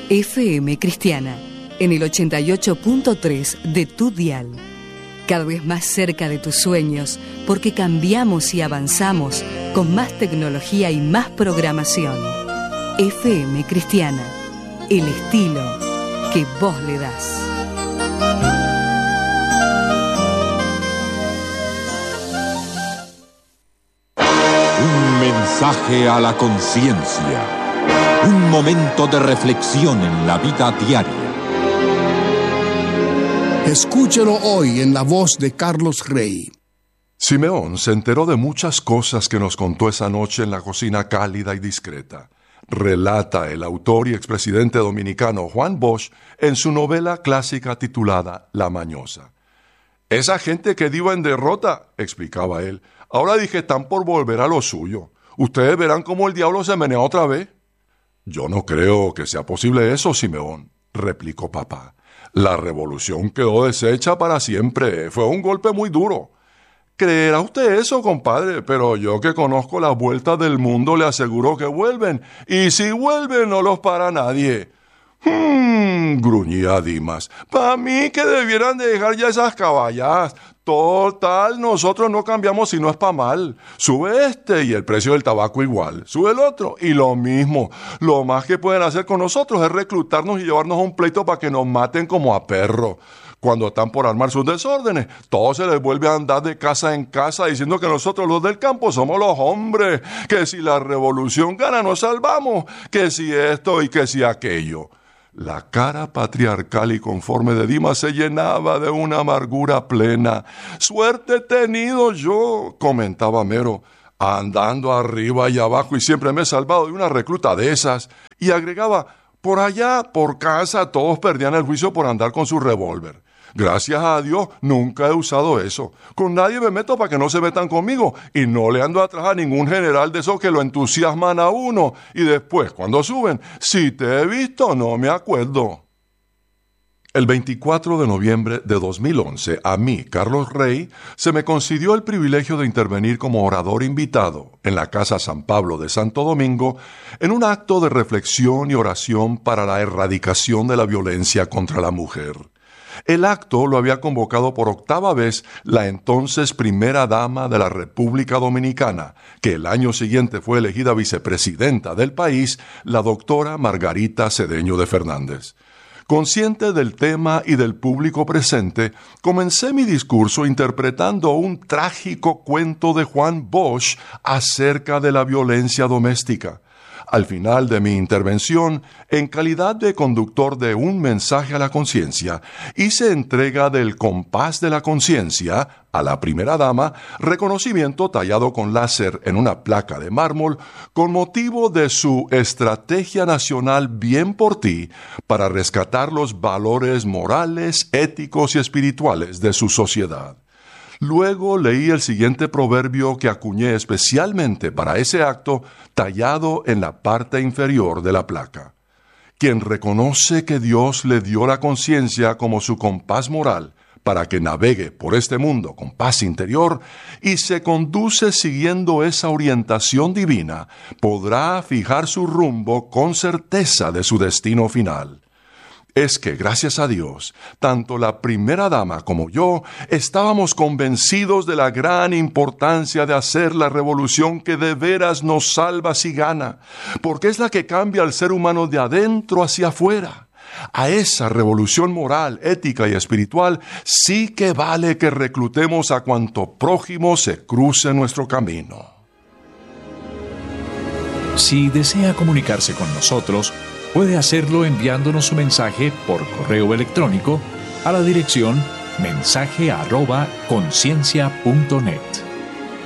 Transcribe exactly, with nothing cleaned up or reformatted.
F M Cristiana, en el ochenta y ocho punto tres de tu dial. Cada vez más cerca de tus sueños, porque cambiamos y avanzamos con más tecnología y más programación. F M Cristiana, el estilo que vos le das. Un mensaje a la conciencia. Un momento de reflexión en la vida diaria. Escúchelo hoy en la voz de Carlos Rey. Simeón se enteró de muchas cosas que nos contó esa noche en la cocina cálida y discreta. Relata el autor y expresidente dominicano Juan Bosch en su novela clásica titulada La Mañosa. Esa gente que iba en derrota, explicaba él, ahora dije están por volver a lo suyo. Ustedes verán cómo el diablo se menea otra vez. Yo no creo que sea posible eso, Simeón, replicó papá. La revolución quedó deshecha para siempre. Fue un golpe muy duro. ¿Creerá usted eso, compadre? Pero yo que conozco las vueltas del mundo le aseguro que vuelven. Y si vuelven no los para nadie. Hmm, gruñía Dimas. Para mí que debieran de dejar ya esas caballadas. Total, nosotros no cambiamos si no es para mal. Sube este y el precio del tabaco igual. Sube el otro y lo mismo. Lo más que pueden hacer con nosotros es reclutarnos y llevarnos a un pleito para que nos maten como a perro. Cuando están por armar sus desórdenes, todo se les vuelve a andar de casa en casa diciendo que nosotros los del campo somos los hombres, que si la revolución gana nos salvamos, que si esto y que si aquello. La cara patriarcal y conforme de Dimas se llenaba de una amargura plena. «Suerte he tenido yo», comentaba Mero, «andando arriba y abajo y siempre me he salvado de una recluta de esas». Y agregaba, «por allá, por casa, todos perdían el juicio por andar con su revólver. Gracias a Dios, nunca he usado eso. Con nadie me meto para que no se metan conmigo y no le ando atrás a ningún general de esos que lo entusiasman a uno. Y después, cuando suben, si te he visto, no me acuerdo». El veinticuatro de noviembre de dos mil once, a mí, Carlos Rey, se me concedió el privilegio de intervenir como orador invitado en la Casa San Pablo de Santo Domingo en un acto de reflexión y oración para la erradicación de la violencia contra la mujer. El acto lo había convocado por octava vez la entonces primera dama de la República Dominicana, que el año siguiente fue elegida vicepresidenta del país, la doctora Margarita Cedeño de Fernández. Consciente del tema y del público presente, comencé mi discurso interpretando un trágico cuento de Juan Bosch acerca de la violencia doméstica. Al final de mi intervención, en calidad de conductor de un mensaje a la conciencia, hice entrega del compás de la conciencia a la primera dama, reconocimiento tallado con láser en una placa de mármol, con motivo de su estrategia nacional Bien por Ti para rescatar los valores morales, éticos y espirituales de su sociedad. Luego leí el siguiente proverbio que acuñé especialmente para ese acto, tallado en la parte inferior de la placa. Quien reconoce que Dios le dio la conciencia como su compás moral para que navegue por este mundo con paz interior y se conduce siguiendo esa orientación divina, podrá fijar su rumbo con certeza de su destino final. Es que, gracias a Dios, tanto la primera dama como yo estábamos convencidos de la gran importancia de hacer la revolución que de veras nos salva si gana, porque es la que cambia al ser humano de adentro hacia afuera. A esa revolución moral, ética y espiritual sí que vale que reclutemos a cuanto prójimo se cruce nuestro camino. Si desea comunicarse con nosotros, puede hacerlo enviándonos su mensaje por correo electrónico a la dirección mensaje arroba conciencia punto net.